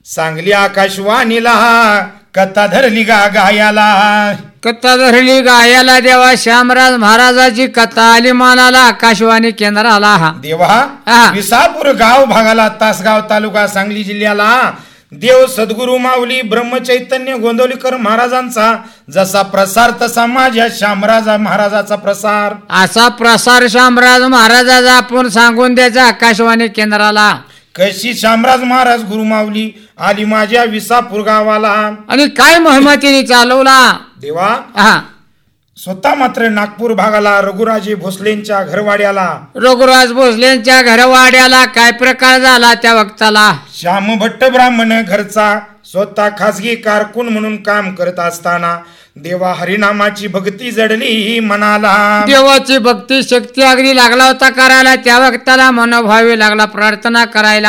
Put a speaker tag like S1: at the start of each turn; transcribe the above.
S1: सांगली आकाशवाणीला कथा धरली गायाला.
S2: कथा धरली गायाला देवा श्यामराज महाराजाची कथा आली मानाला आकाशवाणी केंद्राला.
S1: देवा विसापूर गाव भागाला तासगाव तालुका सांगली जिल्ह्याला देव सद्गुरु माऊली ब्रह्मचैतन्य गोंदवलीकर महाराजांचा जसा प्रसार तसा माझ्या श्यामराज महाराजाचा प्रसार.
S2: असा प्रसार श्यामराज महाराजाचा आपण सांगून द्यायचा आकाशवाणी केंद्राला.
S1: कशी श्यामराज महाराज गुरु माऊली आली माझ्या विसापूर गावाला
S2: आणि काय महिमा तिने चालवला.
S1: देवा
S2: हा
S1: स्वतः मात्र नागपूर भागाला रघुराजे भोसलेंच्या घरवाड्याला
S2: रघुराज भोसलेंच्या घरवाड्याला काय प्रकार झाला त्या वक्ताला.
S1: श्याम भट्ट ब्राह्मण घरचा स्वतः खासगी कारकून म्हणून काम करत असताना देवा हरिनामाची भक्ती जडली मनाला.
S2: देवाची भक्ती शक्ती अगदी लागला होता करायला. त्या वक्ताला मनोभावे लागला प्रार्थना करायला.